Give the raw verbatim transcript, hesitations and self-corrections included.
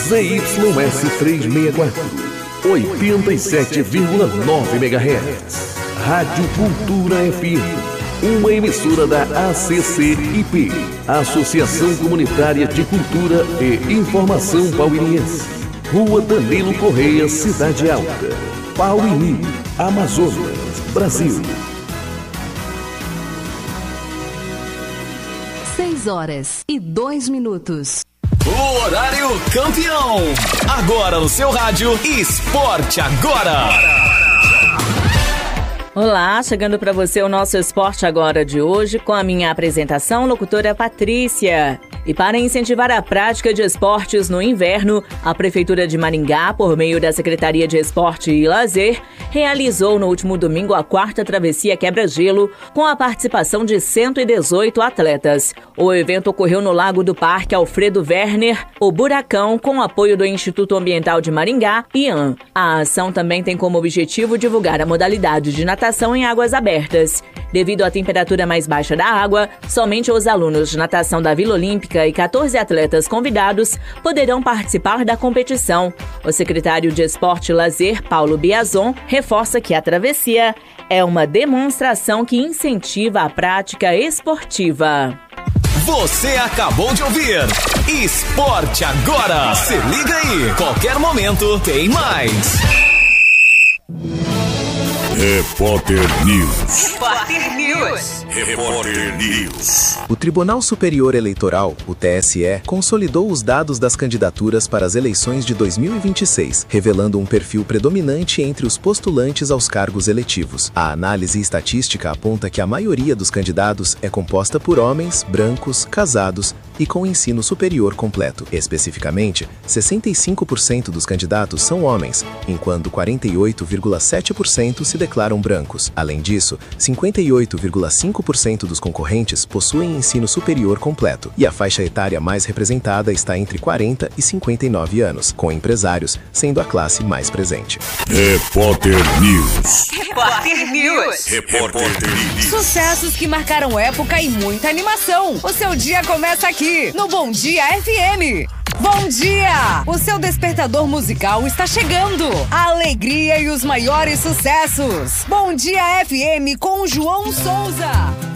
Z Y S trezentos e sessenta e quatro, oitenta e sete vírgula nove megahertz. Rádio Cultura F M, uma emissora da A C C I P, Associação Comunitária de Cultura e Informação Pauliense. Rua Danilo Correia, Cidade Alta, Pauliní, Amazonas, Brasil. Seis horas e dois minutos. O horário campeão. Agora no seu rádio, Esporte Agora. Olá, chegando para você o nosso Esporte Agora de hoje com a minha apresentação, locutora Patrícia. E para incentivar a prática de esportes no inverno, a Prefeitura de Maringá, por meio da Secretaria de Esporte e Lazer, realizou no último domingo a quarta travessia quebra-gelo com a participação de cento e dezoito atletas. O evento ocorreu no Lago do Parque Alfredo Werner, o Buracão, com apoio do Instituto Ambiental de Maringá, I A M. A ação também tem como objetivo divulgar a modalidade de natação em águas abertas. Devido à temperatura mais baixa da água, somente os alunos de natação da Vila Olímpica e quatorze atletas convidados poderão participar da competição. O secretário de Esporte e Lazer, Paulo Biazon, reforça que a travessia é uma demonstração que incentiva a prática esportiva. Você acabou de ouvir Esporte Agora. Se liga aí, qualquer momento tem mais. Repórter News. Repórter News. Repórter News. O Tribunal Superior Eleitoral, o T S E, consolidou os dados das candidaturas para as eleições de dois mil e vinte e seis, revelando um perfil predominante entre os postulantes aos cargos eletivos. A análise estatística aponta que a maioria dos candidatos é composta por homens, brancos, casados e com ensino superior completo. Especificamente, sessenta e cinco por cento dos candidatos são homens, enquanto quarenta e oito vírgula sete por cento se declaram brancos. Além disso, cinquenta e oito vírgula cinco por cento dos concorrentes possuem ensino superior completo, e a faixa etária mais representada está entre quarenta e cinquenta e nove anos, com empresários sendo a classe mais presente. Repórter News. Repórter News. Repórter News. Sucessos que marcaram época e muita animação. O seu dia começa aqui, no Bom Dia F M. Bom dia! O seu despertador musical está chegando. A alegria e os maiores sucessos. Bom Dia F M com João Souza.